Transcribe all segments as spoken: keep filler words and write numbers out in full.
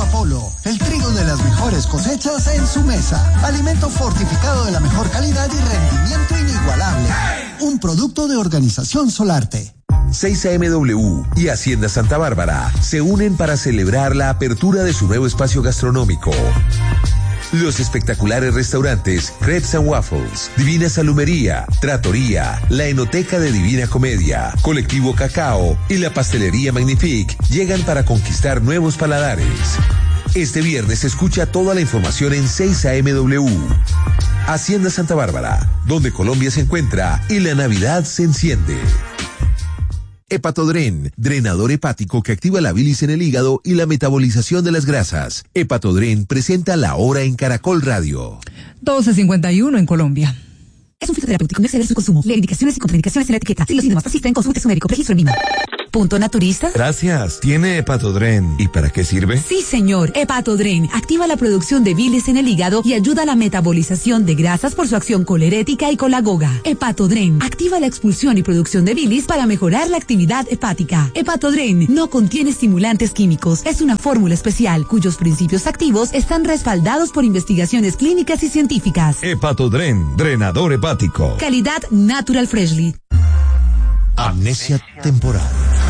Apolo, el trigo de las mejores cosechas en su mesa. Alimento fortificado de la mejor calidad y rendimiento inigualable. Un producto de Organización Solarte. seis A M W y Hacienda Santa Bárbara se unen para celebrar la apertura de su nuevo espacio gastronómico. Los espectaculares restaurantes Crepes and Waffles, Divina Salumería, Trattoria, la Enoteca de Divina Comedia, Colectivo Cacao y la Pastelería Magnifique llegan para conquistar nuevos paladares. Este viernes escucha toda la información en seis A M W. Hacienda Santa Bárbara, donde Colombia se encuentra y la Navidad se enciende. Hepatodren, drenador hepático que activa la bilis en el hígado y la metabolización de las grasas. Hepatodren presenta La Hora en Caracol Radio. doce cincuenta y uno en Colombia. Es un fitoterapéutico, no exceder su consumo. Lee indicaciones y contraindicaciones en la etiqueta. Si los síntomas persisten, consulte a su médico. Registro en M I M A. Punto naturista. Gracias. Tiene Hepatodren. ¿Y para qué sirve? Sí, señor. Hepatodren activa la producción de bilis en el hígado y ayuda a la metabolización de grasas por su acción colerética y colagoga. Hepatodren activa la expulsión y producción de bilis para mejorar la actividad hepática. Hepatodren no contiene estimulantes químicos. Es una fórmula especial cuyos principios activos están respaldados por investigaciones clínicas y científicas. Hepatodren, drenador hepático. Calidad Natural Freshly. Amnesia temporal.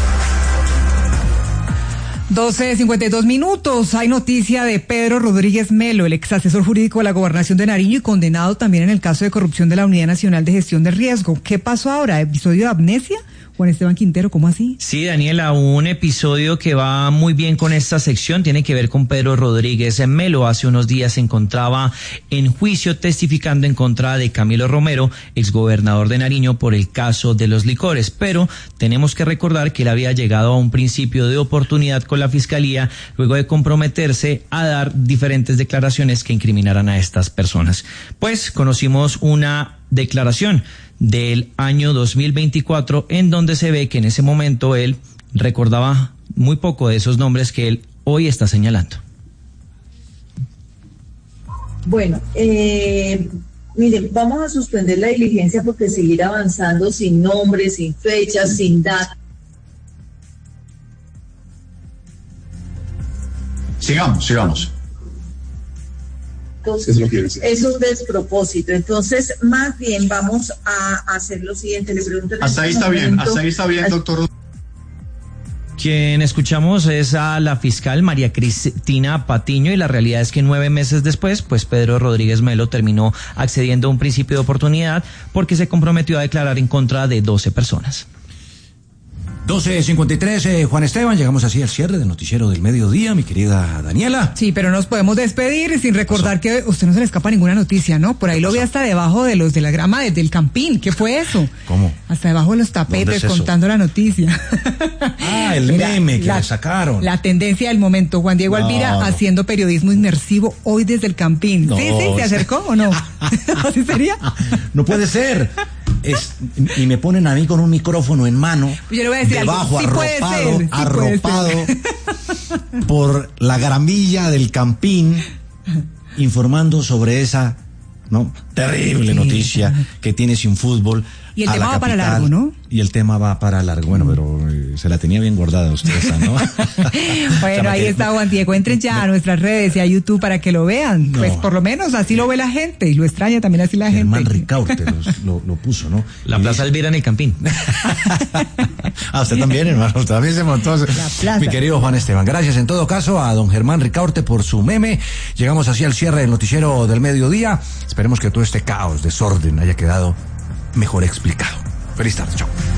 doce cincuenta y dos minutos. Hay noticia de Pedro Rodríguez Melo, el ex asesor jurídico de la Gobernación de Nariño y condenado también en el caso de corrupción de la Unidad Nacional de Gestión de Riesgo. ¿Qué pasó ahora? ¿Episodio de amnesia? Juan Esteban Quintero, ¿cómo así? Sí, Daniela, un episodio que va muy bien con esta sección tiene que ver con Pedro Rodríguez Melo. Hace unos días se encontraba en juicio testificando en contra de Camilo Romero, exgobernador de Nariño, por el caso de los licores. Pero tenemos que recordar que él había llegado a un principio de oportunidad con la Fiscalía luego de comprometerse a dar diferentes declaraciones que incriminaran a estas personas. Pues conocimos una declaración del año dos mil veinticuatro en donde se ve que en ese momento él recordaba muy poco de esos nombres que él hoy está señalando. Bueno, eh, miren, vamos a suspender la diligencia porque seguir avanzando sin nombres, sin fechas, sin datos. Sigamos, sigamos. Entonces, es, es un despropósito. Entonces, más bien vamos a hacer lo siguiente. Le pregunto. Hasta ahí está bien, hasta ahí está bien, doctor. Quien escuchamos es a la fiscal María Cristina Patiño y la realidad es que nueve meses después, pues Pedro Rodríguez Melo terminó accediendo a un principio de oportunidad porque se comprometió a declarar en contra de doce personas. doce cincuenta y tres, eh, Juan Esteban, llegamos así al cierre del noticiero del mediodía, mi querida Daniela. Sí, pero nos podemos despedir sin recordar que usted no se le escapa ninguna noticia, ¿no? Por ahí lo vi hasta debajo de los de la grama de, del Campín. ¿Qué fue eso? ¿Cómo? Hasta debajo de los tapetes es contando la noticia. Ah, el Mira, meme que la, le sacaron. La tendencia del momento, Juan Diego no, Alvira no. haciendo periodismo inmersivo hoy desde el Campín. No, ¿Sí, sí? ¿Se acercó o no? ¿Así sería? No puede ser. Es, y me ponen a mí con un micrófono en mano, yo le voy a decir debajo, algo. Sí arropado, puede ser, sí arropado puede ser. por la gramilla del Campín, informando sobre esa no terrible noticia que tiene sin fútbol. Y el tema va para largo, ¿no? Y el tema va para largo. Bueno, pero eh, se la tenía bien guardada usted esa, ¿no? Bueno, ahí está Juan Diego. Entren ya a nuestras redes y a YouTube para que lo vean. No. Pues por lo menos así lo ve la gente y lo extraña también así la Germán gente. Ricaurte lo, lo, lo puso, ¿no? La y Plaza Elvira en el Campín. Ah, usted también, hermano. Usted también se montó. La plaza. Mi querido Juan Esteban. Gracias en todo caso a don Germán Ricaurte por su meme. Llegamos así al cierre del noticiero del mediodía. Esperemos que todo este caos, desorden haya quedado mejor explicado. Feliz tarde, chao.